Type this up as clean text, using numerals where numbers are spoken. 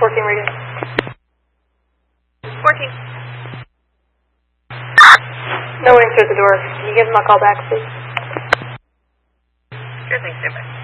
14 radio. 14. No one answered the door. Can you give him a call back, please? Sure thing, sir.